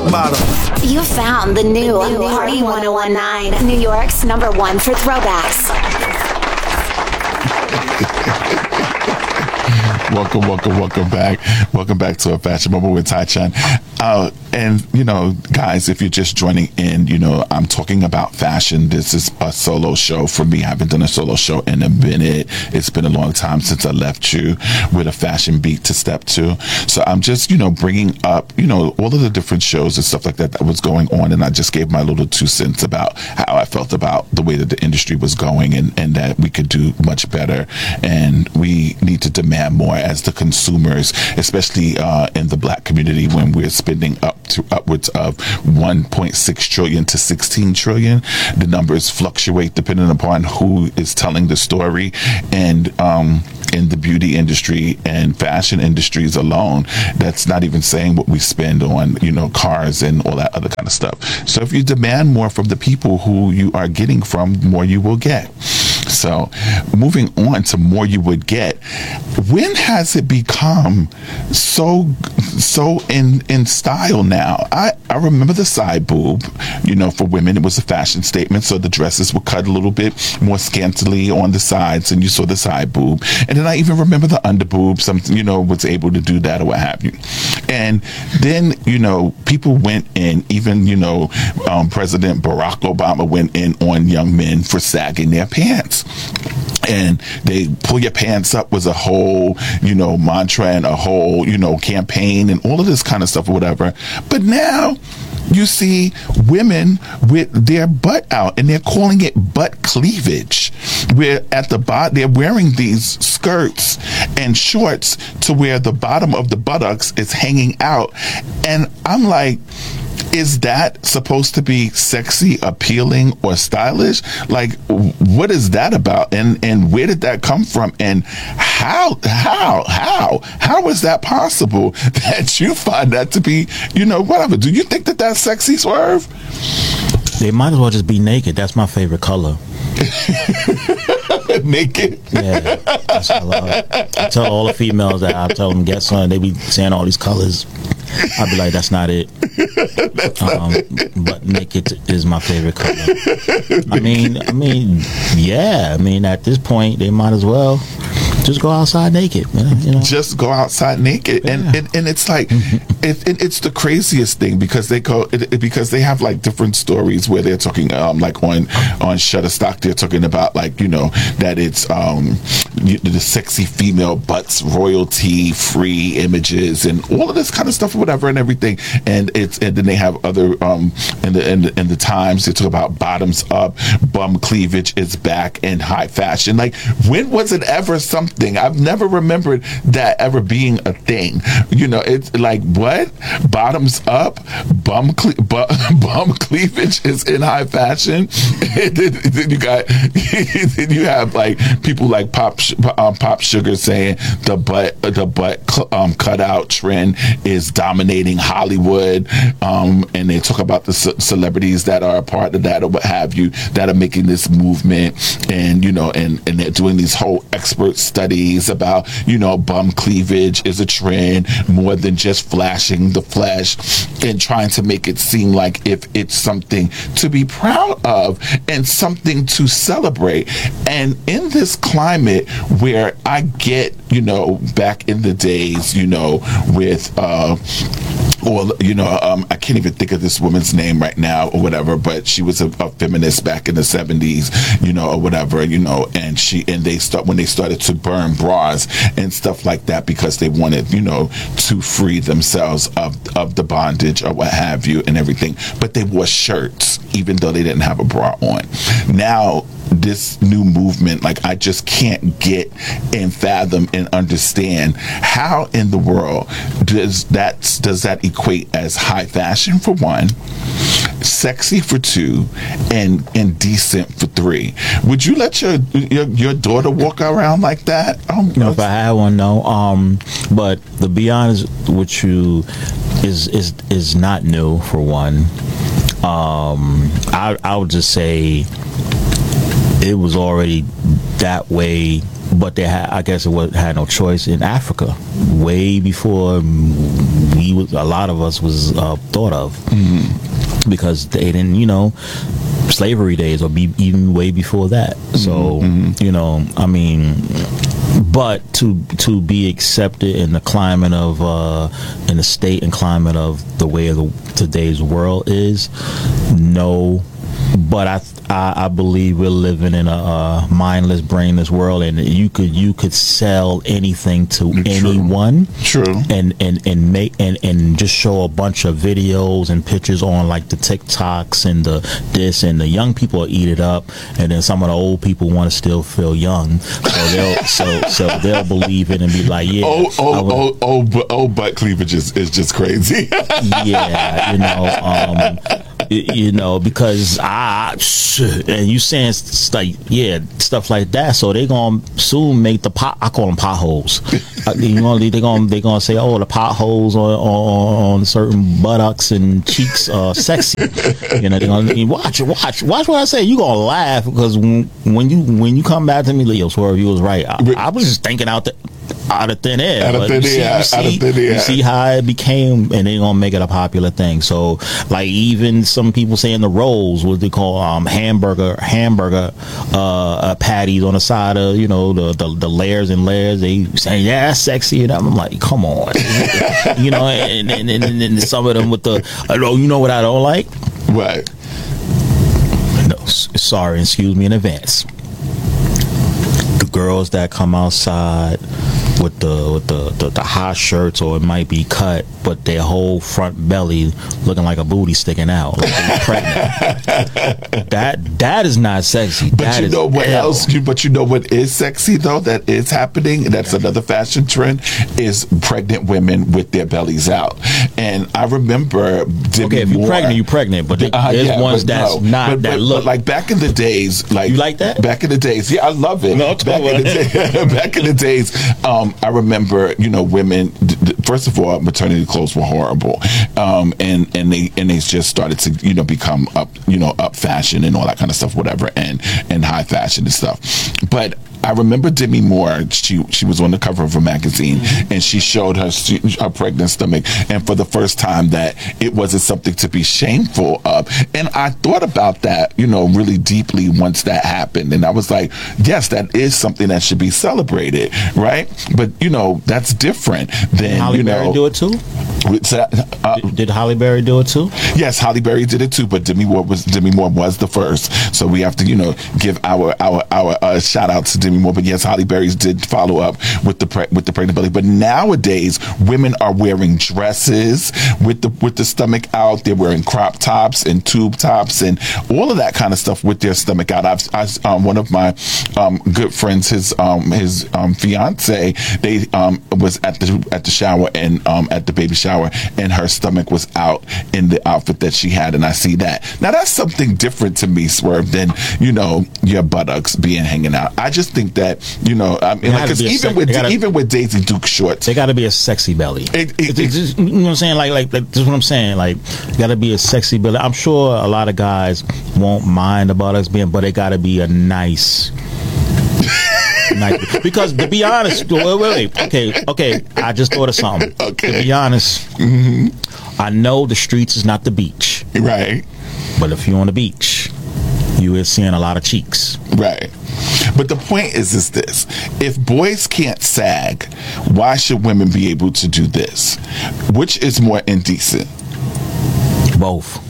bottom. You found the new Party 1019, New York's #1 for throwbacks. Welcome back. Welcome back to A Fashion Moment with Tai Chun. And, you know, guys, if you're just joining in, you know, I'm talking about fashion. This is a solo show for me. I haven't done a solo show in a minute. It's been a long time since I left you with a fashion beat to step to. So I'm just, you know, bringing up, you know, all of the different shows and stuff like that that was going on. And I just gave my little 2 cents about how I felt about the way that the industry was going and that we could do much better. And we need to demand more as the consumers, especially in the Black community, when we're spending upwards of 1.6 trillion to 16 trillion. The numbers fluctuate depending upon who is telling the story. And in the beauty industry and fashion industries alone, that's not even saying what we spend on, you know, cars and all that other kind of stuff. So if you demand more from the people who you are getting from, more you will get. So moving on to more you would get, when has it become so in style now? I remember the side boob, you know, for women, it was a fashion statement. So the dresses were cut a little bit more scantily on the sides and you saw the side boob. And then I even remember the under boob, something, you know, was able to do that or what have you. And then, you know, people went in, even, you know, President Barack Obama went in on young men for sagging their pants. And they pull your pants up was a whole, you know, mantra and a whole, you know, campaign and all of this kind of stuff or whatever. But now you see women with their butt out and they're calling it butt cleavage. Where at the bottom, they're wearing these skirts and shorts to where the bottom of the buttocks is hanging out. And I'm like, is that supposed to be sexy, appealing, or stylish? Like, what is that about? And where did that come from? And how is that possible that you find that to be, you know, whatever? Do you think that that's sexy, Swerve? They might as well just be naked. That's my favorite color. Naked? Yeah. That's I tell all the females that I tell them get some. They be saying all these colors. I'd be like, that's not it. But naked is my favorite color. I mean, yeah. I mean, at this point, they might as well just go outside naked. You know? Just go outside naked, yeah. and it's like, it's the craziest thing because they have like different stories where they're talking like on Shutterstock, they're talking about like, you know, that it's the sexy female butts, royalty free images and all of this kind of stuff or whatever and everything. And then they have other in the Times, they talk about bottoms up, bum cleavage is back in high fashion. Like, when was it ever something? I've never remembered that ever being a thing. You know, it's like, what? Bottoms up, bum cleavage is in high fashion. then you have like people like Pop Sugar saying the butt cutout trend is dominating Hollywood, and they talk about the celebrities that are a part of that or what have you that are making this movement, and you know, and they're doing these whole expert studies about, you know, bum cleavage is a trend more than just flashing the flesh and trying to make it seem like if it's something to be proud of and something to celebrate. And in this climate where I get, you know, back in the days, you know, with I can't even think of this woman's name right now or whatever, but she was a feminist back in the 70s, you know, or whatever, you know, and when they started to burn bras and stuff like that because they wanted, you know, to free themselves of the bondage or what have you and everything, but they wore shirts even though they didn't have a bra on. Now this new movement, like, I just can't get and fathom and understand how in the world does that equate as high fashion for one, sexy for two, and decent for three. Would you let your daughter walk around like that? You know, if I had one, no. But to be honest with you, is not new for one. I would just say it was already that way, but I guess it had no choice in Africa way before we a lot of us was thought of, because they didn't, slavery days, or even way before that. So I mean, but to be accepted in the climate of in the state and climate of the way of today's world is, no. But I believe we're living in a mindless, brainless world, and you could sell anything to anyone. True. And make and just show a bunch of videos and pictures on like the TikToks and the young people will eat it up, and then some of the old people want to still feel young, so they'll believe it and be like, yeah. Butt cleavage is just crazy. Yeah, because and you saying stuff like that, so they gonna soon make the I call them potholes. They gonna say, oh, the potholes on certain buttocks and cheeks are sexy. They gonna watch what I say. You gonna laugh, because when you come back to me, Leo Swerve, you was right. I was just thinking out of thin air. You see how it became, and they gonna make it a popular thing. So like even some people saying the rolls, what they call hamburger patties on the side of the layers and layers, they saying, yeah, that's sexy, and I'm like, come on. And some of them with the you know what I don't like? What? No, sorry, excuse me in advance. The girls that come outside with the high shirts, or it might be cut, but their whole front belly looking like a booty sticking out, like they're pregnant. That is not sexy. But you know what else? But you know what is sexy though? That is happening. That's another fashion trend. Is pregnant women with their bellies out. And I remember. If you're pregnant, you're pregnant. But there's ones that's not that look. But like back in the days, like you like that? Back in the days, yeah, I love it. No, back in the days, I remember, women. First of all, maternity clothes were horrible, and they just started to become up fashion and all that kind of stuff, whatever, and high fashion and stuff. But I remember Demi Moore. She was on the cover of a magazine, and she showed her pregnant stomach, and for the first time that it wasn't something to be shameful of. And I thought about that, really deeply once that happened, and I was like, yes, that is something that should be celebrated, right? But that's different than Halle Berry do it too. Did Halle Berry do it too? Yes, Halle Berry did it too, but Demi Moore was the first. So we have to give our shout out to Demi Moore. But yes, Halle Berry did follow up with the pregnant belly. But nowadays, women are wearing dresses with the stomach out. They're wearing crop tops and tube tops and all of that kind of stuff with their stomach out. One of my good friends, his fiance, they was at the shower and at the baby shower, and her stomach was out in the outfit that she had, and I see that. Now that's something different to me, Swerve, than your buttocks being hanging out. I just think that because even with Daisy Duke shorts, they got to be a sexy belly. Just, you know what I'm saying? Like this is what I'm saying. Like, got to be a sexy belly. I'm sure a lot of guys won't mind the buttocks being, but it got to be a nice. Because to be honest, wait. Okay. I just thought of something. Okay. To be honest, I know the streets is not the beach, right? But if you're on the beach, you are seeing a lot of cheeks, right? But the point is this: if boys can't sag, why should women be able to do this? Which is more indecent? Both.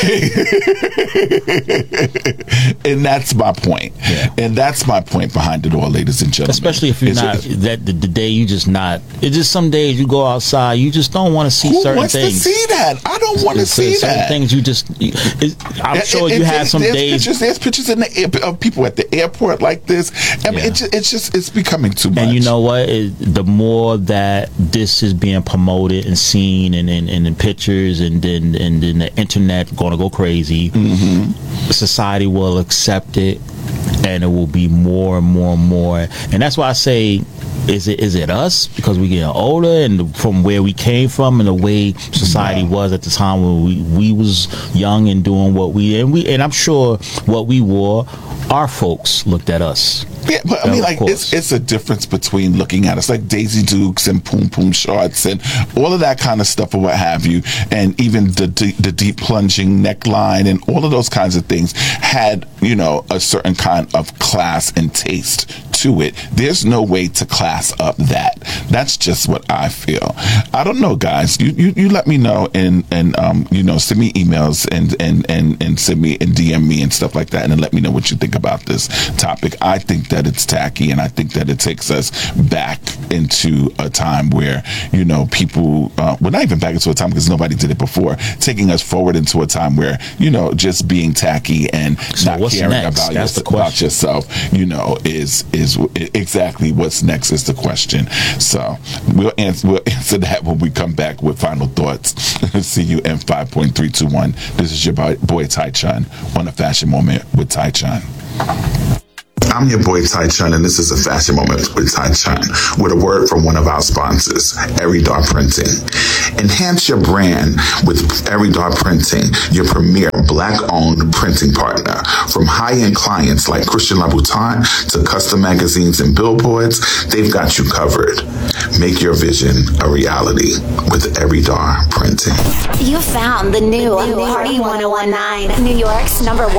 And that's my point. Yeah. And that's my point behind it all, ladies and gentlemen. Especially if you're the day you just not. It's just some days you go outside, you just don't want to see certain things. Who wants to see that? I don't want to see that. Things you just. I'm sure you had some days. There's pictures of people at the airport like this. I mean, it's becoming too much. And you know what? The more that this is being promoted and seen, and in pictures, and then the internet going to go crazy, society will accept it, and it will be more and more and more. And that's why I say is it us because we getting older and from where we came from and the way society was at the time when we was young and doing what and I'm sure what we wore, our folks looked at us. Yeah, but I mean, like, it's a difference between looking at us like Daisy Dukes and Poom Poom shorts and all of that kind of stuff or what have you, and even the deep plunging neckline and all of those kinds of things had, you know, a certain kind of class and taste to it. There's no way to class up that. That's just what I feel. I don't know, guys. You let me know and you know, send me emails and send me and DM me and stuff like that, and then let me know what you think about this topic. I think that it's tacky, and I think that it takes us back into a time where, you know, people well, not even back into a time because nobody did it before, taking us forward into a time where, you know, just being tacky and not caring about yourself, you know, is exactly what's next is the question. So we'll answer that when we come back with final thoughts. See you in 5.321. This is your boy Ty Chun on A Fashion Moment with Ty Chun. I'm your boy Ty Chun, and this is A Fashion Moment with Ty Chun, with a word from one of our sponsors, Eridar Printing. Enhance your brand with Eridar Printing, your premier Black-owned printing partner. From high-end clients like Christian Louboutin to custom magazines and billboards, they've got you covered. Make your vision a reality with Eridar Printing. You found the new Party 1019, New York's #1